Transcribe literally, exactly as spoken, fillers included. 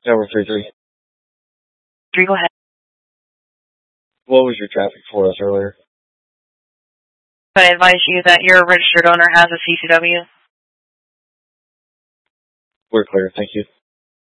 Tower three three. Three, go ahead. What was your traffic for us earlier? I advise you that your registered owner has a C C W. We're clear, thank you.